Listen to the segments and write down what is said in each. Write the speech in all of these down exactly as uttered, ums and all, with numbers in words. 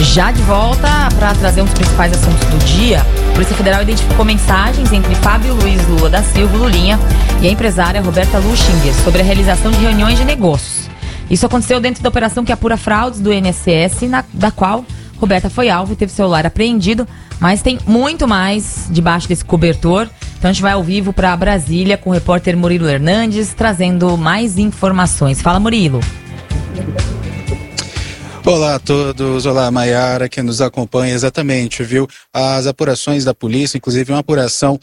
Já de volta para trazer um dos principais assuntos do dia, a Polícia Federal identificou mensagens entre Fábio Luiz Lula da Silva, Lulinha, e a empresária Roberta Luxinger sobre a realização de reuniões de negócios. Isso aconteceu dentro da operação que apura fraudes do I N S S, na, da qual Roberta foi alvo e teve celular apreendido, mas tem muito mais debaixo desse cobertor. Então a gente vai ao vivo para Brasília com o repórter Murilo Hernandes, trazendo mais informações. Fala, Murilo. Olá a todos, olá Maiara, que nos acompanha. Exatamente, viu? As apurações da polícia, inclusive uma apuração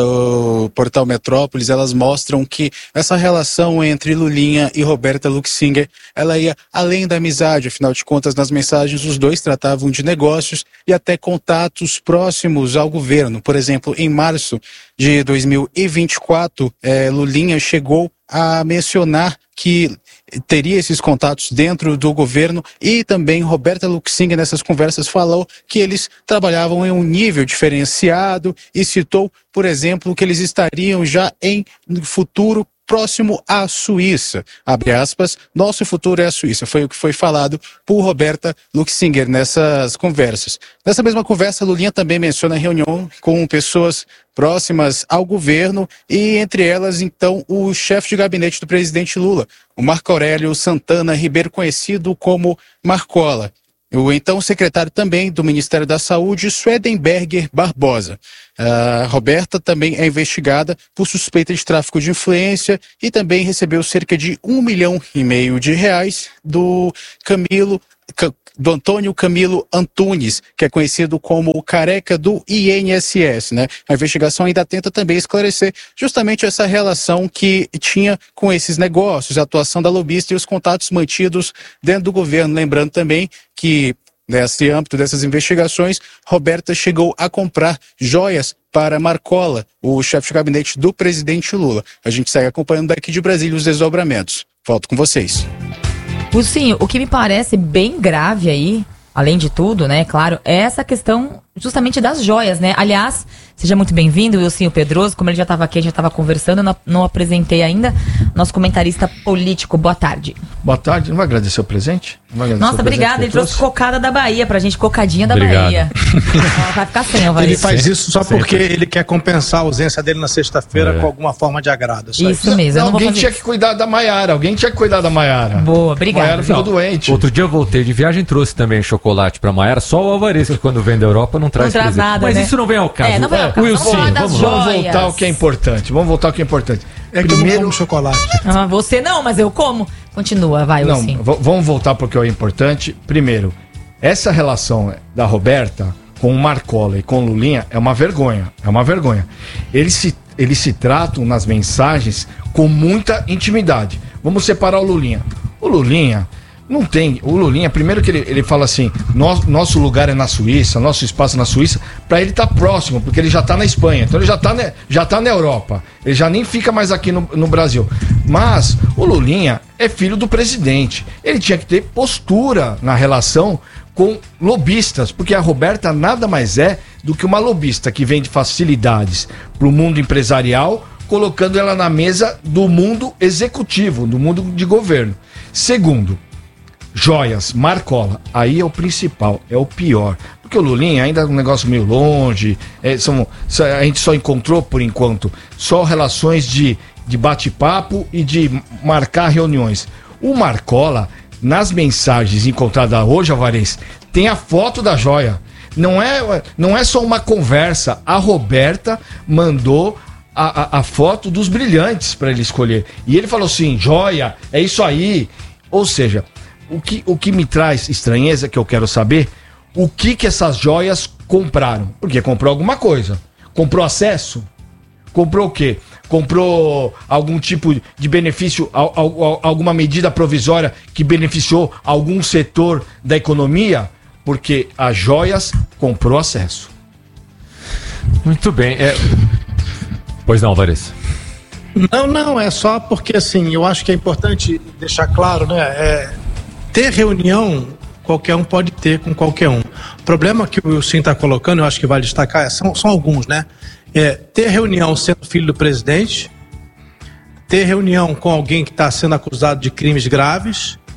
do portal Metrópolis, elas mostram que essa relação entre Lulinha e Roberta Luxinger, ela ia além da amizade. Afinal de contas, nas mensagens, os dois tratavam de negócios e até contatos próximos ao governo. Por exemplo, em março de dois mil e vinte e quatro, eh, Lulinha chegou a mencionar que teria esses contatos dentro do governo, e também Roberta Luxinger nessas conversas falou que eles trabalhavam em um nível diferenciado e citou, por exemplo, que eles estariam já em futuro próximo à Suíça. Abre aspas, nosso futuro é a Suíça. Foi o que foi falado por Roberta Luxinger nessas conversas. Nessa mesma conversa, Lulinha também menciona a reunião com pessoas próximas ao governo e, entre elas, então, o chefe de gabinete do presidente Lula, o Marco Aurélio Santana Ribeiro, conhecido como Marcola. O então secretário também do Ministério da Saúde, Swedenberger Barbosa. A Roberta também é investigada por suspeita de tráfico de influência e também recebeu cerca de um milhão e meio de reais do Camilo, do Antônio Camilo Antunes, que é conhecido como o careca do I N S S, né? A investigação ainda tenta também esclarecer justamente essa relação que tinha com esses negócios, a atuação da lobista e os contatos mantidos dentro do governo. Lembrando também que, nesse âmbito dessas investigações, Roberta chegou a comprar joias para Marcola, o chefe de gabinete do presidente Lula. A gente segue acompanhando daqui de Brasília os desdobramentos. Volto com vocês. Sim, o que me parece bem grave aí, além de tudo, né, claro, é essa questão justamente das joias, né? Aliás, seja muito bem-vindo, Wilsinho Pedroso, como ele já estava aqui, a gente estava conversando, não, não apresentei ainda, nosso comentarista político. Boa tarde. Boa tarde, não vai agradecer o presente? Vai agradecer Nossa, obrigada, ele trouxe cocada da Bahia pra gente, cocadinha da Obrigado. Bahia. Vai ficar sem, Ele faz isso só porque ele quer compensar a ausência dele na sexta-feira é. com alguma forma de agrado. Isso, isso mesmo. Não, alguém tinha isso. que cuidar da Maiara, alguém tinha que cuidar da Maiara. Boa, obrigado. Maiara ficou não, doente. Outro dia eu voltei de viagem e trouxe também chocolate pra Maiara, só o Alvarez, que quando vem da Europa não traz, não traz nada, Mas né? isso não vem ao caso. É, não vem ao caso. Wilson, vamos, vamos, vamos voltar ao que é importante. Vamos voltar ao que é importante. É que Primeiro... eu como chocolate. Ah, você não, mas eu como. Continua, vai, Não, Wilson. v- vamos voltar para o que é importante. Primeiro, essa relação da Roberta com o Marcola e com o Lulinha é uma vergonha. É uma vergonha. Eles se, eles se tratam nas mensagens com muita intimidade. Vamos separar o Lulinha. O Lulinha não tem. O Lulinha, primeiro que ele, ele fala assim: nosso, nosso lugar é na Suíça, nosso espaço é na Suíça, para ele estar tá próximo, porque ele já está na Espanha, então ele já está já tá na Europa, ele já nem fica mais aqui no, no Brasil. Mas o Lulinha é filho do presidente, ele tinha que ter postura na relação com lobistas, porque a Roberta nada mais é do que uma lobista que vende facilidades para o mundo empresarial, colocando ela na mesa do mundo executivo, do mundo de governo. Segundo, joias, Marcola, aí é o principal, é o pior. Porque o Lulinha ainda é um negócio meio longe, é, são, a gente só encontrou, por enquanto, só relações de, de bate-papo e de marcar reuniões. O Marcola, nas mensagens encontradas hoje, Alvarez, tem a foto da joia. Não é, não é só uma conversa. A Roberta mandou a, a, a foto dos brilhantes para ele escolher. E ele falou assim, joia, é isso aí. Ou seja, O que, o que me traz estranheza, que eu quero saber, o que que essas joias compraram? Porque comprou alguma coisa. Comprou acesso? Comprou o quê? Comprou algum tipo de benefício, al, al, alguma medida provisória que beneficiou algum setor da economia? Porque as joias comprou acesso. Muito bem. É... Pois não, Larissa. Não, não, é só porque assim, eu acho que é importante deixar claro, né? É... Ter reunião, qualquer um pode ter com qualquer um. O problema que o Wilson está colocando, eu acho que vale destacar, são, são alguns, né? É ter reunião sendo filho do presidente, ter reunião com alguém que está sendo acusado de crimes graves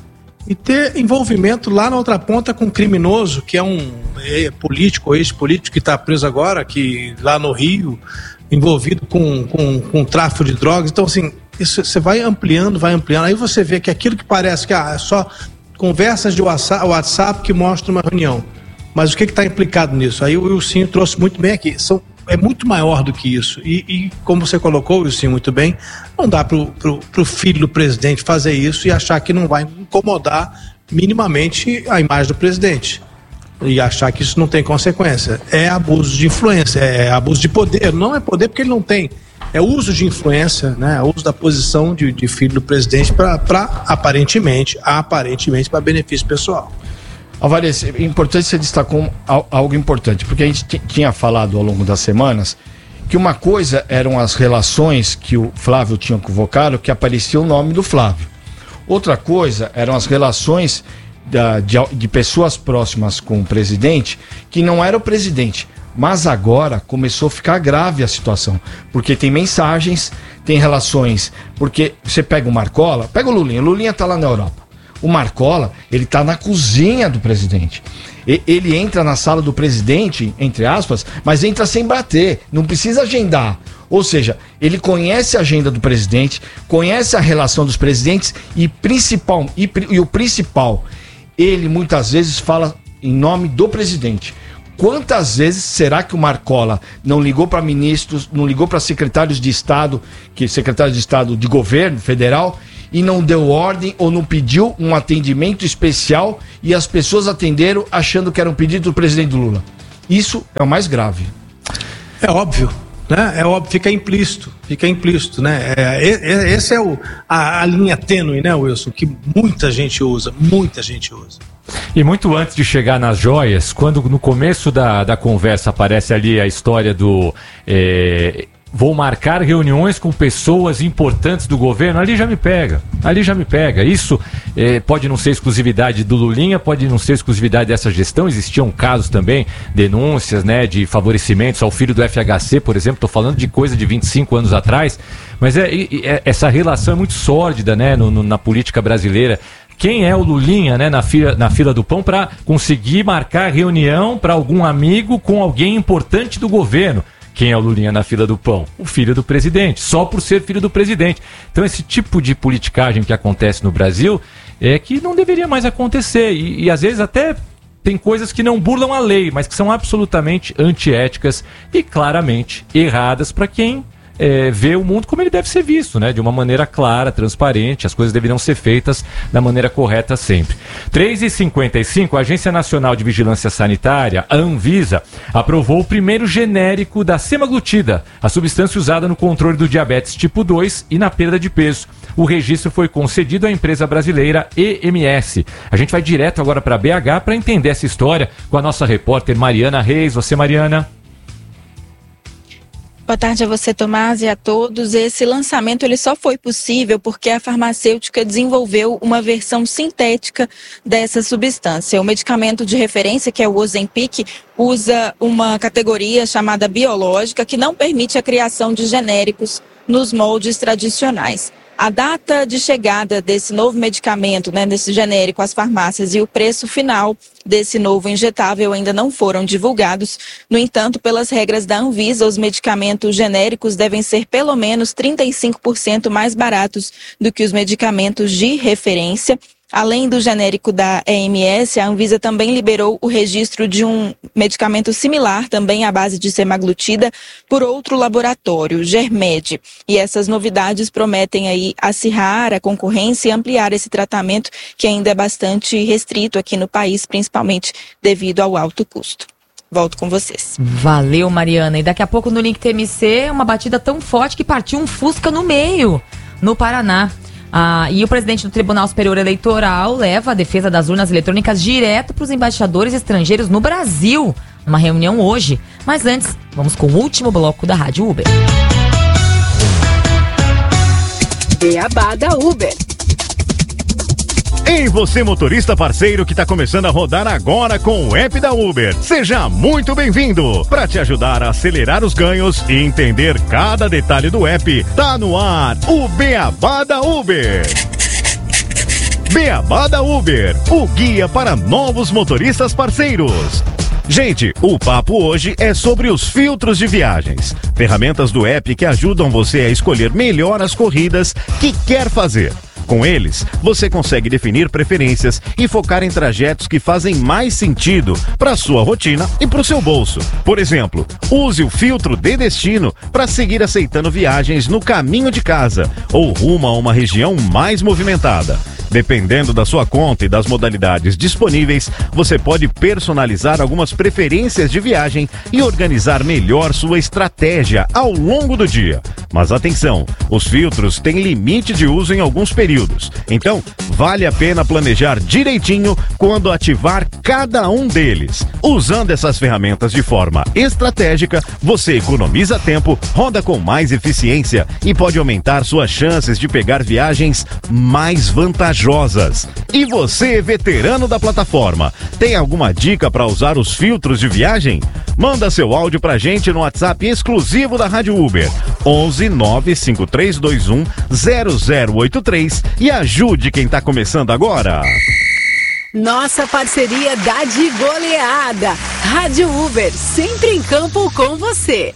e ter envolvimento lá na outra ponta com um criminoso, que é um é, político, ex-político que está preso agora, que lá no Rio, envolvido com, com, com tráfico de drogas. Então, assim, isso, você vai ampliando, vai ampliando. Aí você vê que aquilo que parece que ah, é só conversas de WhatsApp que mostram uma reunião. Mas o que está implicado nisso? Aí o Wilson trouxe muito bem aqui. São, é muito maior do que isso. E, e como você colocou, Wilson, muito bem, não dá para o filho do presidente fazer isso e achar que não vai incomodar minimamente a imagem do presidente. E achar que isso não tem consequência. É abuso de influência, é abuso de poder. Não é poder porque ele não tem. É uso de influência, né? Uso da posição de, de filho do presidente para aparentemente, aparentemente, para benefício pessoal. Alvarez, é importante você destacou algo importante, porque a gente t- tinha falado ao longo das semanas que uma coisa eram as relações que o Flávio tinha convocado, que aparecia o nome do Flávio. Outra coisa eram as relações da, de, de pessoas próximas com o presidente, que não era o presidente. Mas agora começou a ficar grave a situação, porque tem mensagens, tem relações, porque você pega o Marcola, pega o Lulinha, o Lulinha tá lá na Europa. O Marcola, ele tá na cozinha do presidente. E, ele entra na sala do presidente, entre aspas, mas entra sem bater, não precisa agendar. Ou seja, ele conhece a agenda do presidente, conhece a relação dos presidentes e, principal, e, e o principal, ele muitas vezes fala em nome do presidente. Quantas vezes será que o Marcola não ligou para ministros, não ligou para secretários de Estado, que secretários de Estado de governo federal, e não deu ordem ou não pediu um atendimento especial e as pessoas atenderam achando que era um pedido do presidente Lula? Isso é o mais grave. É óbvio, né? É óbvio, fica implícito, fica implícito, né? É, é, esse é o, a, a linha tênue, né, Wilson, que muita gente usa, muita gente usa. E muito antes de chegar nas joias, quando no começo da, da conversa aparece ali a história do... É, vou marcar reuniões com pessoas importantes do governo, ali já me pega, ali já me pega. Isso eh, pode não ser exclusividade do Lulinha, pode não ser exclusividade dessa gestão, existiam casos também, denúncias, né, de favorecimentos ao filho do F H C, por exemplo, estou falando de coisa de vinte e cinco anos atrás, mas é, é, essa relação é muito sórdida, né, no, no, na política brasileira. Quem é o Lulinha, né, na fila, na fila do pão para conseguir marcar reunião para algum amigo com alguém importante do governo? Quem é o Lulinha na fila do pão? O filho do presidente, só por ser filho do presidente. Então esse tipo de politicagem que acontece no Brasil é que não deveria mais acontecer. E, e às vezes até tem coisas que não burlam a lei, mas que são absolutamente antiéticas e claramente erradas para quem é, vê o mundo como ele deve ser visto, né? De uma maneira clara, transparente. As coisas deveriam ser feitas da maneira correta sempre. três e cinquenta e cinco, a Agência Nacional de Vigilância Sanitária, a Anvisa, aprovou o primeiro genérico da semaglutida, a substância usada no controle do diabetes tipo dois e na perda de peso. O registro foi concedido à empresa brasileira E M S. A gente vai direto agora para B H para entender essa história com a nossa repórter Mariana Reis. Você, Mariana? Boa tarde a você, Tomás, e a todos. Esse lançamento ele só foi possível porque a farmacêutica desenvolveu uma versão sintética dessa substância. O medicamento de referência, que é o Ozempic, usa uma categoria chamada biológica que não permite a criação de genéricos nos moldes tradicionais. A data de chegada desse novo medicamento, né, desse genérico às farmácias e o preço final desse novo injetável ainda não foram divulgados. No entanto, pelas regras da Anvisa, os medicamentos genéricos devem ser pelo menos trinta e cinco por cento mais baratos do que os medicamentos de referência. Além do genérico da E M S, a Anvisa também liberou o registro de um medicamento similar, também à base de semaglutida, por outro laboratório, o Germed. E essas novidades prometem aí acirrar a concorrência e ampliar esse tratamento, que ainda é bastante restrito aqui no país, principalmente devido ao alto custo. Volto com vocês. Valeu, Mariana. E daqui a pouco no Link T M C, uma batida tão forte que partiu um Fusca no meio, no Paraná. Ah, e o presidente do Tribunal Superior Eleitoral leva a defesa das urnas eletrônicas direto para os embaixadores estrangeiros no Brasil, numa reunião hoje. Mas antes, vamos com o último bloco da Rádio Uber. Beabá da Uber. Ei, você motorista parceiro que está começando a rodar agora com o app da Uber. Seja muito bem-vindo. Para te ajudar a acelerar os ganhos e entender cada detalhe do app, tá no ar o Beabá da Uber. Beabá da Uber, o guia para novos motoristas parceiros. Gente, o papo hoje é sobre os filtros de viagens. Ferramentas do app que ajudam você a escolher melhor as corridas que quer fazer. Com eles, você consegue definir preferências e focar em trajetos que fazem mais sentido para a sua rotina e para o seu bolso. Por exemplo, use o filtro de destino para seguir aceitando viagens no caminho de casa ou rumo a uma região mais movimentada. Dependendo da sua conta e das modalidades disponíveis, você pode personalizar algumas preferências de viagem e organizar melhor sua estratégia ao longo do dia. Mas atenção, os filtros têm limite de uso em alguns períodos. Então, vale a pena planejar direitinho quando ativar cada um deles. Usando essas ferramentas de forma estratégica, você economiza tempo, roda com mais eficiência e pode aumentar suas chances de pegar viagens mais vantajosas. E você, veterano da plataforma, tem alguma dica para usar os filtros de viagem? Manda seu áudio pra gente no WhatsApp exclusivo da Rádio Uber, onze nove cinco três dois um zero zero oito três, e ajude quem tá começando agora. Nossa parceria dá de goleada. Rádio Uber, sempre em campo com você.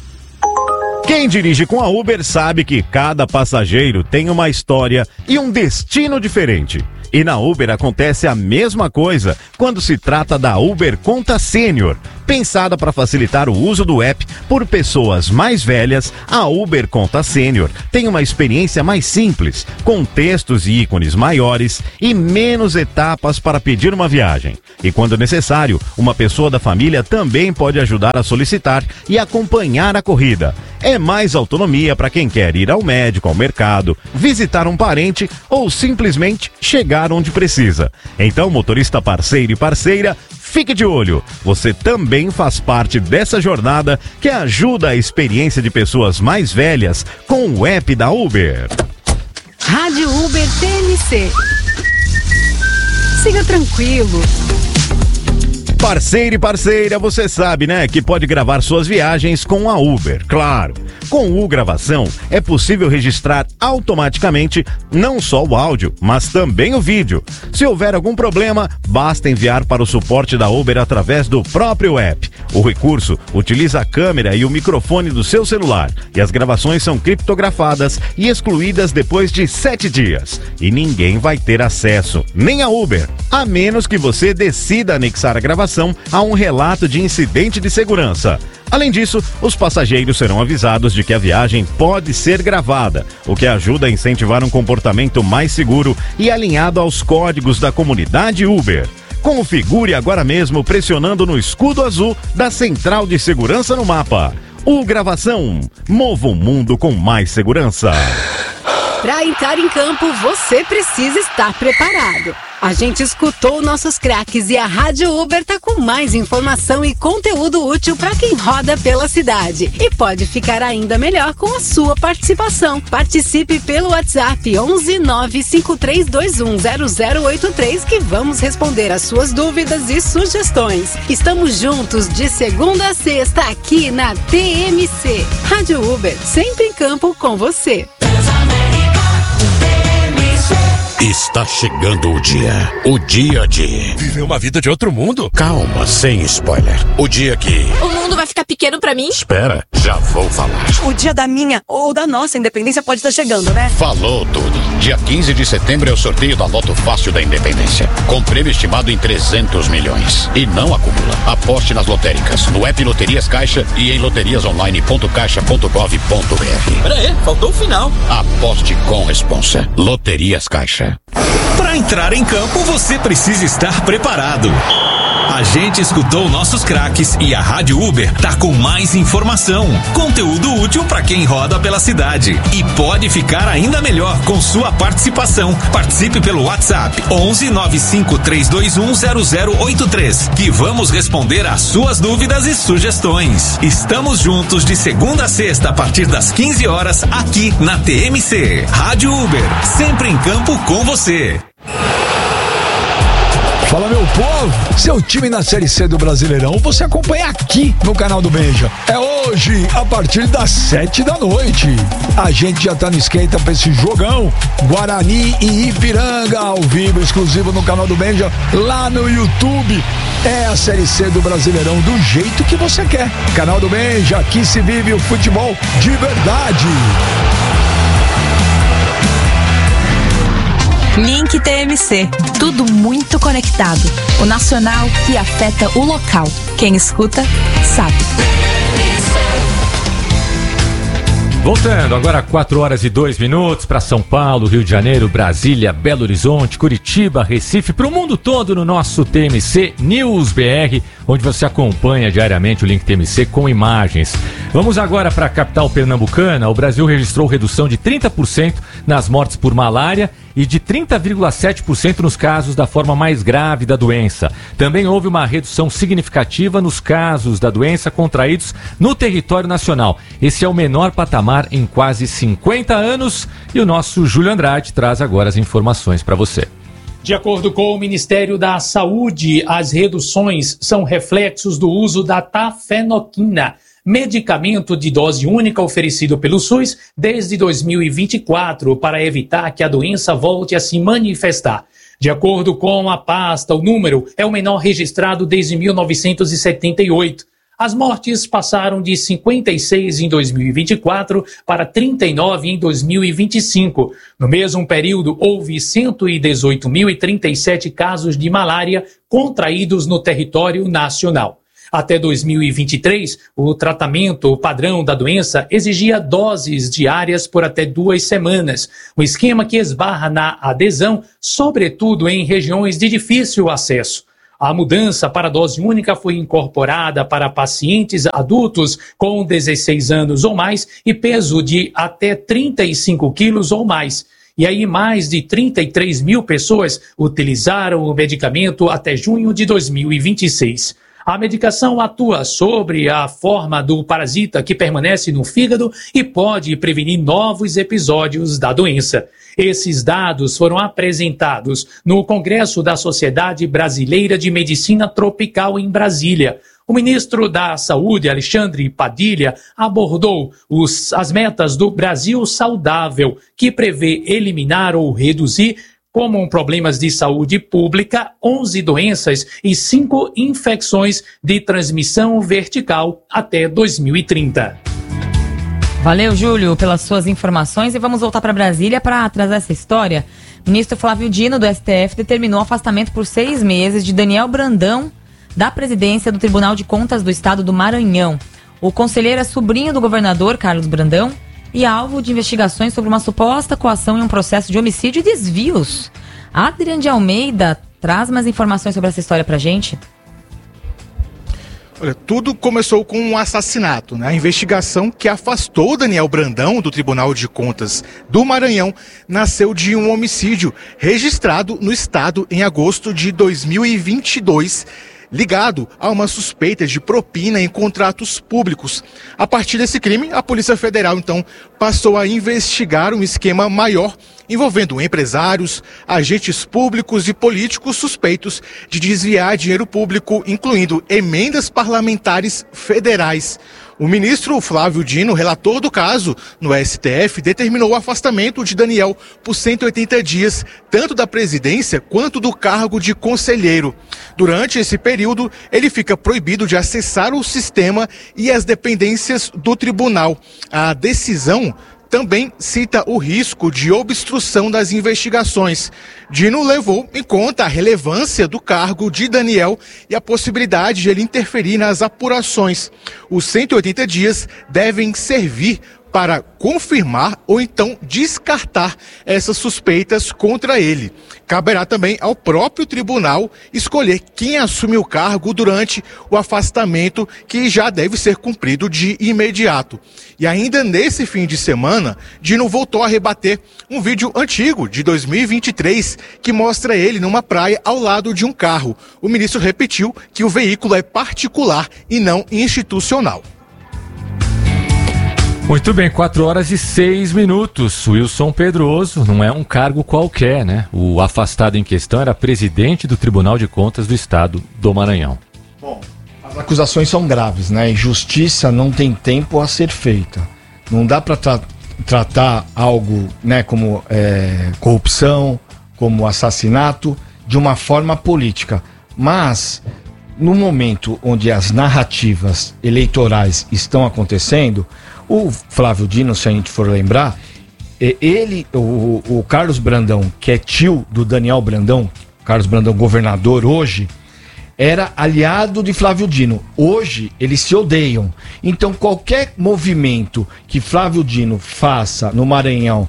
Quem dirige com a Uber sabe que cada passageiro tem uma história e um destino diferente. E na Uber acontece a mesma coisa quando se trata da Uber Conta Sênior. Pensada para facilitar o uso do app por pessoas mais velhas, a Uber Conta Sênior tem uma experiência mais simples, com textos e ícones maiores e menos etapas para pedir uma viagem. E quando necessário, uma pessoa da família também pode ajudar a solicitar e acompanhar a corrida. É mais autonomia para quem quer ir ao médico, ao mercado, visitar um parente ou simplesmente chegar onde precisa. Então, motorista parceiro e parceira, fique de olho. Você também faz parte dessa jornada que ajuda a experiência de pessoas mais velhas com o app da Uber. Rádio Uber T M C. Siga tranquilo. Parceiro e parceira, você sabe, né, que pode gravar suas viagens com a Uber, claro. Com o Gravação, é possível registrar automaticamente não só o áudio, mas também o vídeo. Se houver algum problema, basta enviar para o suporte da Uber através do próprio app. O recurso utiliza a câmera e o microfone do seu celular, e as gravações são criptografadas e excluídas depois de sete dias. E ninguém vai ter acesso, nem a Uber, a menos que você decida anexar a gravação a um relato de incidente de segurança. Além disso, os passageiros serão avisados de que a viagem pode ser gravada, o que ajuda a incentivar um comportamento mais seguro e alinhado aos códigos da comunidade Uber. Configure agora mesmo pressionando no escudo azul da Central de Segurança no mapa. O Gravação, mova o mundo com mais segurança. Para entrar em campo, você precisa estar preparado. A gente escutou nossos craques e a Rádio Uber tá com mais informação e conteúdo útil para quem roda pela cidade. E pode ficar ainda melhor com a sua participação. Participe pelo WhatsApp onze nove cinco três dois um zero zero oito três que vamos responder as suas dúvidas e sugestões. Estamos juntos de segunda a sexta aqui na T M C. Rádio Uber, sempre em campo com você. Está chegando o dia. O dia de... viver uma vida de outro mundo? Calma, sem spoiler. O dia que... o mundo vai ficar pequeno pra mim? Espera, já vou falar. O dia da minha ou da nossa independência pode estar chegando, né? Falou tudo. Dia quinze de setembro é o sorteio da Loto Fácil da Independência. Com prêmio estimado em trezentos milhões. E não acumula. Aposte nas lotéricas, no app Loterias Caixa e em loterias online ponto caixa ponto gov ponto br. Pera aí, faltou o final. Aposte com responsa. Loterias Caixa. Para entrar em campo, você precisa estar preparado. A gente escutou nossos craques e a Rádio Uber tá com mais informação, conteúdo útil para quem roda pela cidade e pode ficar ainda melhor com sua participação. Participe pelo WhatsApp onze nove cinco três dois um zero zero oito três que vamos responder às suas dúvidas e sugestões. Estamos juntos de segunda a sexta a partir das quinze horas aqui na T M C. Rádio Uber, sempre em campo com você. Fala, meu povo, seu time na Série C do Brasileirão você acompanha aqui no canal do Benja. É hoje, a partir das sete da noite. A gente já tá no esquenta pra esse jogão. Guarani e Ipiranga, ao vivo, exclusivo no canal do Benja, lá no YouTube. É a Série C do Brasileirão do jeito que você quer. Canal do Benja, aqui se vive o futebol de verdade. Link T M C, tudo muito conectado. O nacional que afeta o local. Quem escuta, sabe. Voltando, agora quatro horas e dois minutos para São Paulo, Rio de Janeiro, Brasília, Belo Horizonte, Curitiba, Recife, para o mundo todo no nosso T M C News B R, onde você acompanha diariamente o Link T M C com imagens. Vamos agora para a capital pernambucana. O Brasil registrou redução de trinta por cento nas mortes por malária e de trinta vírgula sete por cento nos casos da forma mais grave da doença. Também houve uma redução significativa nos casos da doença contraídos no território nacional. Esse é o menor patamar em quase cinquenta anos e o nosso Júlio Andrade traz agora as informações para você. De acordo com o Ministério da Saúde, as reduções são reflexos do uso da tafenoquina, medicamento de dose única oferecido pelo SUS desde dois mil e vinte e quatro para evitar que a doença volte a se manifestar. De acordo com a pasta, o número é o menor registrado desde mil novecentos e setenta e oito. As mortes passaram de cinquenta e seis em dois mil e vinte e quatro para trinta e nove em dois mil e vinte e cinco. No mesmo período, houve cento e dezoito mil e trinta e sete casos de malária contraídos no território nacional. Até dois mil e vinte e três, o tratamento padrão da doença exigia doses diárias por até duas semanas, um esquema que esbarra na adesão, sobretudo em regiões de difícil acesso. A mudança para a dose única foi incorporada para pacientes adultos com dezesseis anos ou mais e peso de até trinta e cinco quilos ou mais. E aí mais de trinta e três mil pessoas utilizaram o medicamento até junho de dois mil e vinte e seis. A medicação atua sobre a forma do parasita que permanece no fígado e pode prevenir novos episódios da doença. Esses dados foram apresentados no Congresso da Sociedade Brasileira de Medicina Tropical em Brasília. O ministro da Saúde, Alexandre Padilha, abordou os, as metas do Brasil Saudável, que prevê eliminar ou reduzir como problemas de saúde pública, onze doenças e cinco infecções de transmissão vertical até dois mil e trinta. Valeu, Júlio, pelas suas informações. E vamos voltar para Brasília para trazer essa história. O ministro Flávio Dino, do S T F, determinou afastamento por seis meses de Daniel Brandão da presidência do Tribunal de Contas do Estado do Maranhão. O conselheiro é sobrinho do governador Carlos Brandão e alvo de investigações sobre uma suposta coação em um processo de homicídio e desvios. Adrian de Almeida traz mais informações sobre essa história pra gente. Olha, tudo começou com um assassinato, né? A investigação que afastou Daniel Brandão do Tribunal de Contas do Maranhão nasceu de um homicídio registrado no estado em agosto de dois mil e vinte e dois, ligado a uma suspeita de propina em contratos públicos. A partir desse crime, a Polícia Federal, então, passou a investigar um esquema maior envolvendo empresários, agentes públicos e políticos suspeitos de desviar dinheiro público, incluindo emendas parlamentares federais. O ministro Flávio Dino, relator do caso no S T F, determinou o afastamento de Daniel por cento e oitenta dias, tanto da presidência quanto do cargo de conselheiro. Durante esse período, ele fica proibido de acessar o sistema e as dependências do tribunal. A decisão também cita o risco de obstrução das investigações. Dino levou em conta a relevância do cargo de Daniel e a possibilidade de ele interferir nas apurações. Os cento e oitenta dias devem servir para confirmar ou então descartar essas suspeitas contra ele. Caberá também ao próprio tribunal escolher quem assume o cargo durante o afastamento, que já deve ser cumprido de imediato. E ainda nesse fim de semana, Dino voltou a rebater um vídeo antigo de dois mil e vinte e três que mostra ele numa praia ao lado de um carro. O ministro repetiu que o veículo é particular e não institucional. Muito bem, quatro horas e seis minutos. Wilson Pedroso não é um cargo qualquer, né? O afastado em questão era presidente do Tribunal de Contas do Estado do Maranhão. Bom, as acusações são graves, né? E justiça não tem tempo a ser feita. Não dá para tra- tratar algo, né, como é, corrupção, como assassinato, de uma forma política. Mas, no momento onde as narrativas eleitorais estão acontecendo, o Flávio Dino, se a gente for lembrar, ele, o, o Carlos Brandão, que é tio do Daniel Brandão, Carlos Brandão governador hoje, era aliado de Flávio Dino. Hoje eles se odeiam. Então qualquer movimento que Flávio Dino faça no Maranhão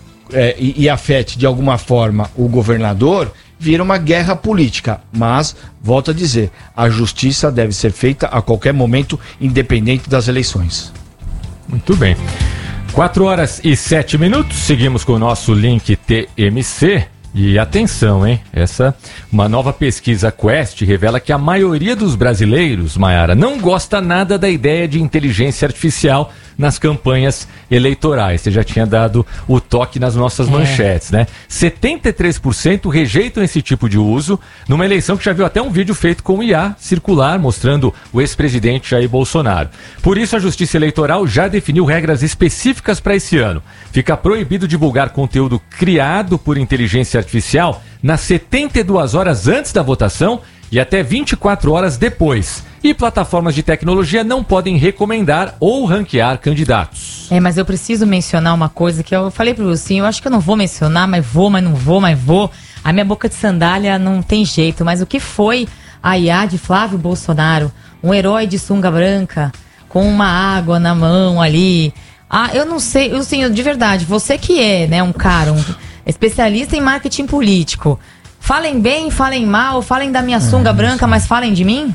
é, e, e afete de alguma forma o governador, vira uma guerra política. Mas, volto a dizer, a justiça deve ser feita a qualquer momento, independente das eleições. Muito bem. quatro horas e sete minutos. Seguimos com o nosso link T M C. E atenção, hein? Essa, uma nova pesquisa Quest revela que a maioria dos brasileiros, Maiara, não gosta nada da ideia de inteligência artificial nas campanhas eleitorais. Você já tinha dado o toque nas nossas é. manchetes, né? setenta e três por cento rejeitam esse tipo de uso numa eleição que já viu até um vídeo feito com I A circular mostrando o ex-presidente Jair Bolsonaro. Por isso, a Justiça Eleitoral já definiu regras específicas para esse ano. Fica proibido divulgar conteúdo criado por inteligência artificial nas setenta e duas horas antes da votação e até vinte e quatro horas depois. E plataformas de tecnologia não podem recomendar ou ranquear candidatos. É, mas eu preciso mencionar uma coisa que eu falei pro Lucinho, eu acho que eu não vou mencionar, mas vou, mas não vou, mas vou. A minha boca de sandália não tem jeito, mas o que foi a I A de Flávio Bolsonaro? Um herói de sunga branca, com uma água na mão ali. Ah, eu não sei, Lucinho, de verdade, você que é, né, um cara, um especialista em marketing político, falem bem, falem mal, falem da minha sunga é, branca, mas falem de mim?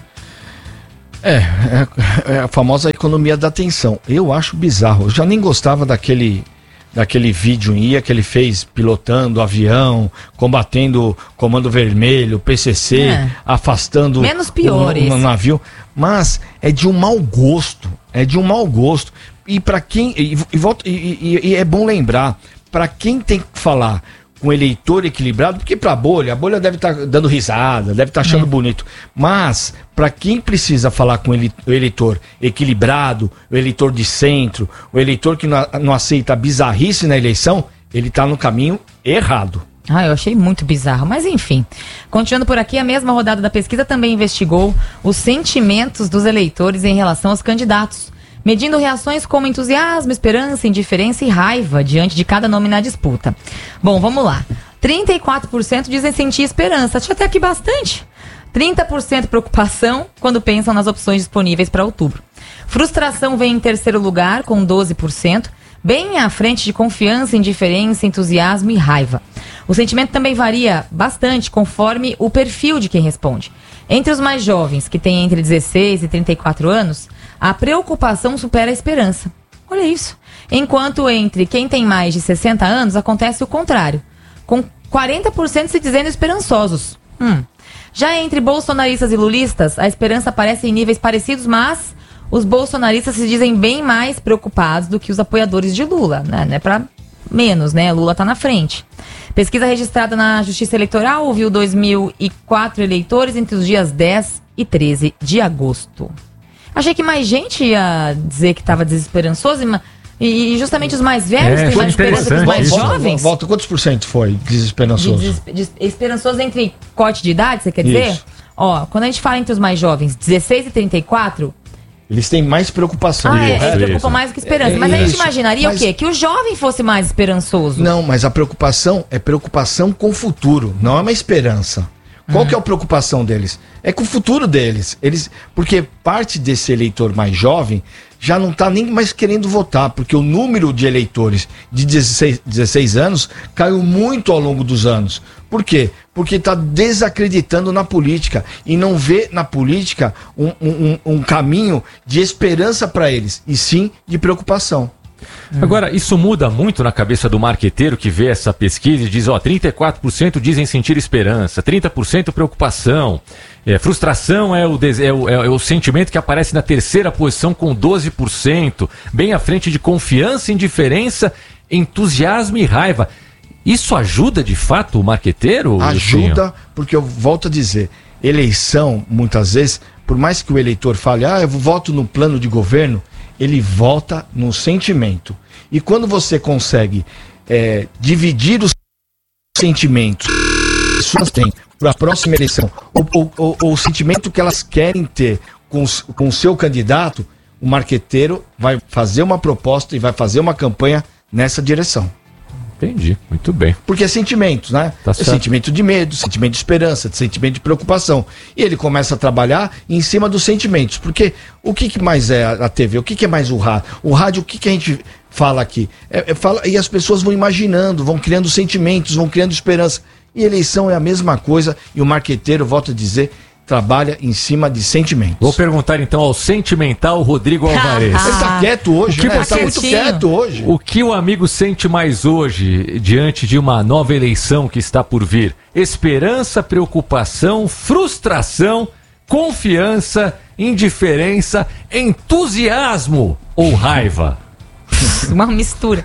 É, é, é a famosa economia da atenção. Eu acho bizarro. Eu já nem gostava daquele, daquele vídeo em I A que ele fez pilotando avião, combatendo Comando Vermelho, P C C, é. afastando menos pior o, o navio. Mas é de um mau gosto. É de um mau gosto. E para quem. E, e, e, e, e é bom lembrar, para quem tem que falar com eleitor equilibrado, porque pra bolha, a bolha deve estar tá dando risada, deve estar tá achando é. bonito, mas para quem precisa falar com ele, o eleitor equilibrado, o eleitor de centro, o eleitor que não, não aceita bizarrice na eleição, ele tá no caminho errado. Ah, eu achei muito bizarro, mas enfim. Continuando por aqui, a mesma rodada da pesquisa também investigou os sentimentos dos eleitores em relação aos candidatos, medindo reações como entusiasmo, esperança, indiferença e raiva diante de cada nome na disputa. Bom, vamos lá. trinta e quatro por cento dizem sentir esperança, tinha até aqui bastante. trinta por cento preocupação quando pensam nas opções disponíveis para outubro. Frustração vem em terceiro lugar, com doze por cento, bem à frente de confiança, indiferença, entusiasmo e raiva. O sentimento também varia bastante conforme o perfil de quem responde. Entre os mais jovens, que têm entre dezesseis e trinta e quatro anos, a preocupação supera a esperança. Olha isso. Enquanto entre quem tem mais de sessenta anos, acontece o contrário, com quarenta por cento se dizendo esperançosos. Hum. Já entre bolsonaristas e lulistas, a esperança aparece em níveis parecidos, mas os bolsonaristas se dizem bem mais preocupados do que os apoiadores de Lula, né? Não é pra menos, né? Lula tá na frente. Pesquisa registrada na Justiça Eleitoral ouviu dois mil e quatro eleitores entre os dias dez e treze de agosto. Achei que mais gente ia dizer que estava desesperançoso e, e justamente os mais velhos é, têm mais esperança que os mais volta, jovens. Volta, quantos por cento foi desesperançoso? De, de, de, esperançoso entre corte de idade, você quer dizer? Isso. Ó, quando a gente fala entre os mais jovens, dezesseis e trinta e quatro... Eles têm mais preocupação. Ah, é, eles preocupam mais do que esperança. É, mas a gente imaginaria mas... o quê? Que o jovem fosse mais esperançoso. Não, mas a preocupação é preocupação com o futuro, não é uma esperança. Qual hum. que é a preocupação deles? É com o futuro deles. Eles, porque parte desse eleitor mais jovem já não está nem mais querendo votar, porque o número de eleitores de dezesseis, dezesseis anos caiu muito ao longo dos anos. Por quê? Porque está desacreditando na política e não vê na política um, um, um caminho de esperança para eles, e sim de preocupação. Agora, isso muda muito na cabeça do marqueteiro que vê essa pesquisa e diz, ó, trinta e quatro por cento dizem sentir esperança, trinta por cento preocupação. É, frustração é o, des- é, o, é o sentimento que aparece na terceira posição com doze por cento, bem à frente de confiança, indiferença, entusiasmo e raiva. Isso ajuda de fato o marqueteiro? Ajuda, Lucinho? porque eu volto a dizer, eleição, muitas vezes, por mais que o eleitor fale, ah, eu voto no plano de governo, ele vota no sentimento. E quando você consegue é, dividir os sentimentos que as pessoas têm para a próxima eleição, o, o, o, o sentimento que elas querem ter com, com o seu candidato, o marqueteiro vai fazer uma proposta e vai fazer uma campanha nessa direção. Entendi, muito bem. Porque é sentimentos, né? Tá é certo. sentimento de medo, sentimento de esperança, sentimento de preocupação. E ele começa a trabalhar em cima dos sentimentos. Porque o que, que mais é a T V? O que, que é mais o rádio? O rádio, o que, que a gente fala aqui? É, é, fala, e as pessoas vão imaginando, vão criando sentimentos, vão criando esperança. E eleição é a mesma coisa. E o marqueteiro, volto a dizer, trabalha em cima de sentimentos. Vou perguntar então ao sentimental Rodrigo Alvarez. Ele tá quieto hoje, O que né? Ele você- tá muito quieto hoje. O que o amigo sente mais hoje, diante de uma nova eleição que está por vir? Esperança, preocupação, frustração, confiança, indiferença, entusiasmo ou raiva? Uma mistura.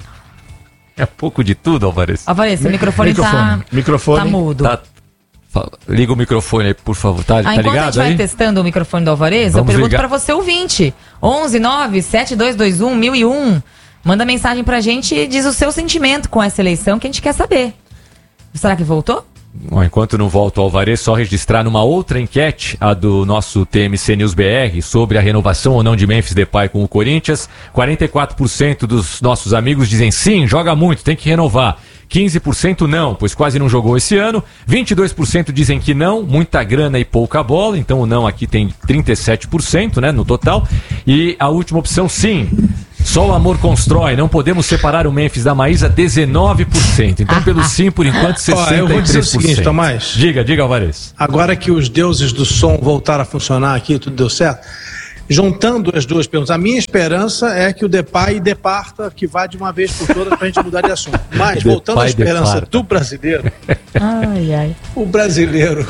É pouco de tudo, Alvarez. Alvarez, seu microfone, Microfone. tá, Microfone. tá mudo. Tá- fa- Liga o microfone aí, por favor. Tá, Ah, tá enquanto a ligado gente vai aí? testando o microfone do Alvarez, eu Vamos pergunto ligar. pra você, ouvinte. onze nove sete dois dois um mil e um. Manda mensagem pra gente e diz o seu sentimento com essa eleição que a gente quer saber. Será que voltou? Bom, enquanto não volta o Alvarez, só registrar numa outra enquete, a do nosso T M C News B R, sobre a renovação ou não de Memphis Depay com o Corinthians. quarenta e quatro por cento dos nossos amigos dizem sim, joga muito, tem que renovar. quinze por cento não, pois quase não jogou esse ano. vinte e dois por cento dizem que não, muita grana e pouca bola. Então o não aqui tem trinta e sete por cento, né, no total. E a última opção, sim. Só o amor constrói, não podemos separar o Memphis da Maísa, dezenove por cento. Então, pelo sim, por enquanto, Ó, sessenta e três por cento. eu vou dizer o seguinte, Tomás. Diga, diga, Alvarez. Agora que os deuses do som voltaram a funcionar aqui, tudo deu certo. Juntando as duas perguntas, a minha esperança é que o Depay departa, que vá de uma vez por todas pra gente mudar de assunto. Mas, voltando à Depay esperança departa. do brasileiro, Ai, ai. o brasileiro,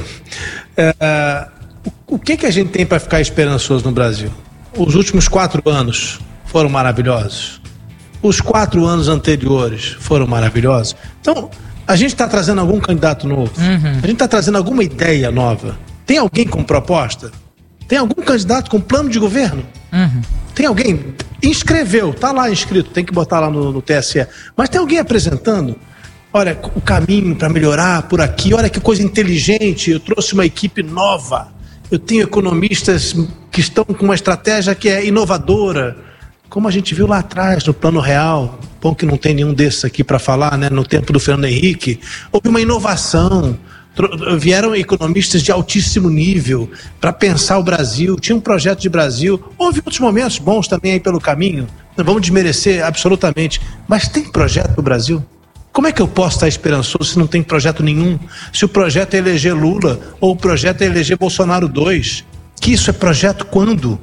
é, o, o que, que a gente tem para ficar esperançoso no Brasil? Os últimos quatro anos foram maravilhosos. Os quatro anos anteriores foram maravilhosos. Então, a gente está trazendo algum candidato novo? A gente está trazendo alguma ideia nova? Tem alguém com proposta? Tem algum candidato com plano de governo? Tem alguém? Inscreveu, tá lá inscrito, tem que botar lá no, no T S E. Mas tem alguém apresentando? Olha, o caminho para melhorar por aqui, olha que coisa inteligente, eu trouxe uma equipe nova. Eu tenho economistas que estão com uma estratégia que é inovadora, como a gente viu lá atrás, no Plano Real. Bom que não tem nenhum desses aqui para falar, né? No tempo do Fernando Henrique. Houve uma inovação. Tro- Vieram economistas de altíssimo nível para pensar o Brasil. Tinha um projeto de Brasil. Houve outros momentos bons também aí pelo caminho. Não vamos desmerecer absolutamente. Mas tem projeto para o Brasil? Como é que eu posso estar esperançoso se não tem projeto nenhum? Se o projeto é eleger Lula ou o projeto é eleger Bolsonaro dois? Que isso é projeto quando?